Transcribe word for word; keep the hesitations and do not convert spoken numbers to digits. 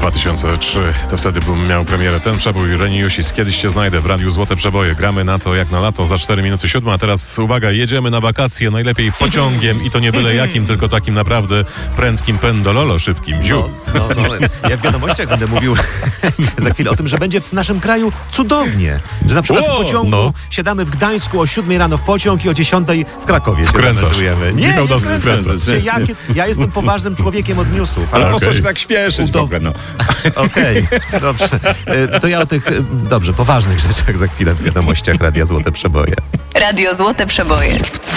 dwa tysiące trzeci. To wtedy był, miał premierę ten przebój Reni Jusis. Kiedyś cię znajdę w Radiu Złote Przeboje. Gramy na to jak na lato za cztery minuty siódma. A teraz uwaga, jedziemy na wakacje, najlepiej pociągiem i to nie byle jakim, tylko takim naprawdę prędkim pendololo szybkim. Ziu. No, no, no, ja w wiadomościach będę mówił za chwilę o tym, że będzie w naszym kraju cudownie. Że na przykład O, w pociągu no. siadamy w Gdańsku o siódmej rano w pociąg i o dziesiątej w Krakowie się Wkręcasz. zameldujemy. Nie, Michał nie nas wkręcam. wkręcasz. Czy ja, ja jestem poważnym człowiekiem od newsów. Ale Ale po co okej. się tak śpieszyć w Udo- ogóle, no? Okej, dobrze. E, To ja o tych, e, dobrze, poważnych rzeczach za chwilę w wiadomościach Radia Złote Przeboje. Radio Złote Przeboje.